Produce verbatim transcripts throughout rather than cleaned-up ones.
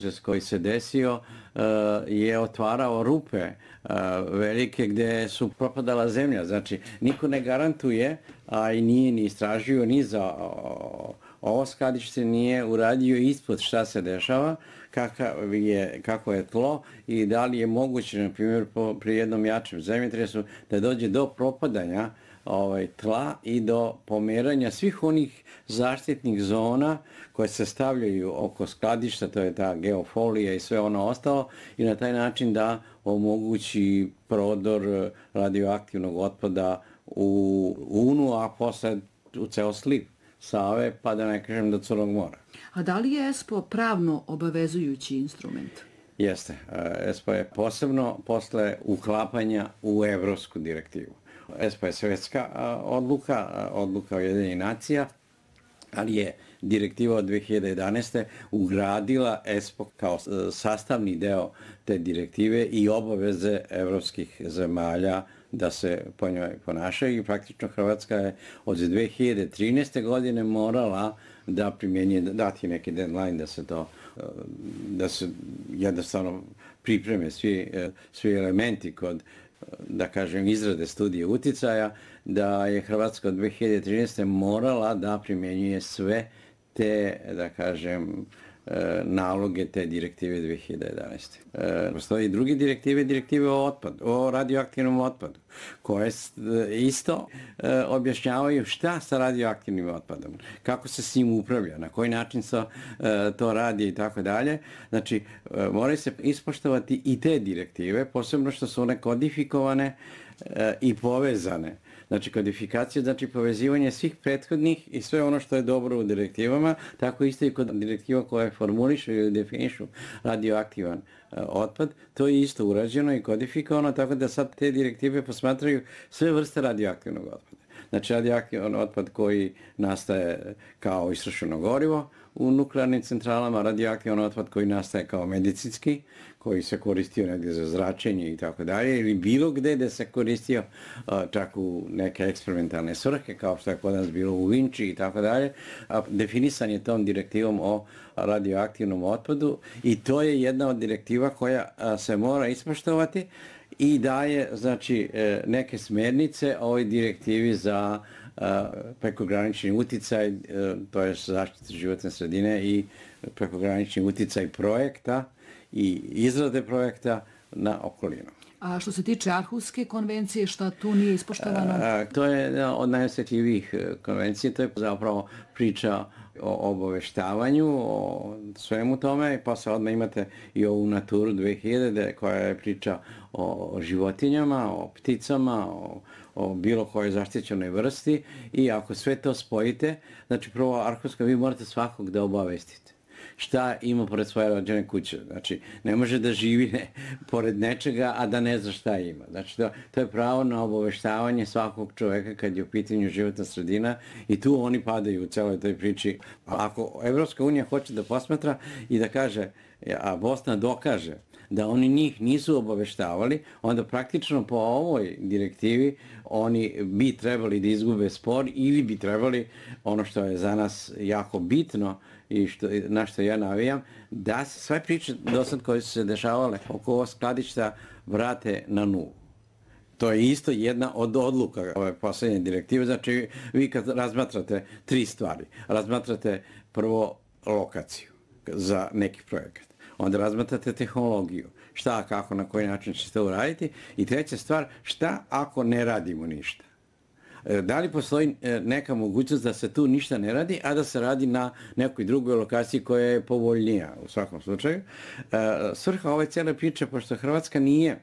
koji se desio je otvarao rupe velike gdje su propadala zemlja. Znači, niko ne garantuje, a i nije ni istražio ni za ovo skladište, nije uradio ispod šta se dešava, kakav je, kako je tlo i da li je moguće, na primjer, pri jednom jačem zemljotresu da dođe do propadanja ovaj, tla i do pomeranja svih onih zaštitnih zona koje se stavljaju oko skladišta, to je ta geofolija i sve ono ostalo, i na taj način da omogući prodor radioaktivnog otpada u Unu, a posle u ceo sliv Save, pa da ne kažem do Crnog mora. A da li je E S P O pravno obavezujući instrument? Jeste. E S P O je posebno posle uklapanja u evropsku direktivu. E S P O je svetska odluka, odluka Ujedinjenih nacija, ali je direktiva od dve hiljade jedanaeste. ugradila E S P O kao sastavni deo te direktive i obaveze evropskih zemalja da se po njoj ponašaju, i praktično Hrvatska je od dve hiljade trinaeste. godine morala da primjenjuje, dati neki deadline da se to, da se jednostavno pripreme svi, svi elementi kod, da kažem, izrade studije uticaja, da je Hrvatska od dve hiljade trinaeste. morala da primjenjuje sve te, da kažem, naloge te direktive dve hiljade jedanaeste. Postoji drugi direktive, direktive o otpadu, o radioaktivnom otpadu, koje isto objašnjavaju šta sa radioaktivnim otpadom, kako se s njim upravlja, na koji način se to radi i tako dalje. Znači, moraju se ispoštovati i te direktive, posebno što su one kodifikovane i povezane. Znači, kodifikacija, znači povezivanje svih prethodnih i sve ono što je dobro u direktivama, tako isto i kod direktiva koje formulišu ili definišu radioaktivan otpad, to je isto urađeno i kodifikovano, tako da sad te direktive posmatraju sve vrste radioaktivnog otpada. Znači, radioaktivan otpad koji nastaje kao istrošeno gorivo u nuklearnim centralama, radioaktivan otpad koji nastaje kao medicinski, koji se koristio negdje za zračenje i tako dalje, ili bilo gde da se koristio čak u neke eksperimentalne svrhe, kao što je kod nas bilo u Vinči i tako dalje. Definisan je tom direktivom o radioaktivnom otpadu i to je jedna od direktiva koja se mora ispoštovati i daje, znači, neke smjernice ovoj direktivi za prekogranični uticaj, to je zaštita životne sredine i prekogranični uticaj projekta i izrade projekta na okolinu. A što se tiče Arhuske konvencije, šta tu nije ispoštovano? A, to je jedna od najosjetljivijih konvencija, to je zapravo priča o obaveštavanju, o svemu tome, i posle odmah imate i ovu Naturu dve hiljade koja je priča o životinjama, o pticama, o, o bilo kojoj zaštićenoj vrsti, i ako sve to spojite, znači prvo Arhuska, vi morate svakog da obavestite šta ima pored svoje rođene kuće. Znači, ne može da živi ne, pored nečega, a da ne zna šta ima. Znači, to, to je pravo na obaveštavanje svakog čoveka kad je u pitanju životna sredina, i tu oni padaju u celoj toj priči. Ako Evropska unija hoće da posmatra i da kaže, a Bosna dokaže da oni njih nisu obaveštavali, onda praktično po ovoj direktivi oni bi trebali da izgube spor, ili bi trebali, ono što je za nas jako bitno i što, na što ja navijam, da se sve priče do sad koje su se dešavale oko ovog skladišta vrate na nulu. To je isto jedna od odluka ove poslednje direktive. Znači, vi kad razmatrate tri stvari, razmatrate prvo lokaciju za neki projekat, onda razmatrate tehnologiju, šta, kako, na koji način će se to uraditi, i treća stvar, šta ako ne radimo ništa. Da li postoji neka mogućnost da se tu ništa ne radi, a da se radi na nekoj drugoj lokaciji koja je povoljnija u svakom slučaju? Svrha ove cijele priče, pošto Hrvatska nije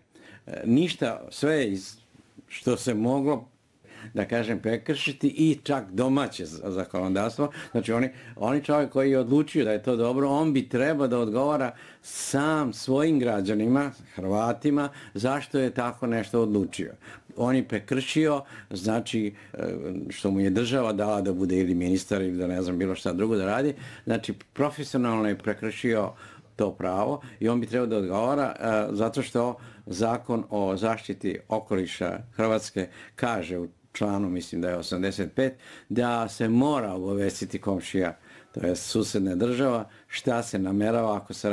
ništa, sve iz što se moglo, da kažem, prekršiti, i čak domaće zakonodavstvo. Znači, oni, oni čovjek koji je odlučio da je to dobro, on bi trebao da odgovara sam svojim građanima, Hrvatima, zašto je tako nešto odlučio. On je prekršio, znači, što mu je država dala da bude ili ministar ili da ne znam bilo šta drugo da radi, znači, profesionalno je prekršio to pravo i on bi trebao da odgovara uh, zato što zakon o zaštiti okoliša Hrvatske kaže u članu, mislim da je osamdeset pet, da se mora obavestiti komšija, to je susedna država, šta se namerava ako se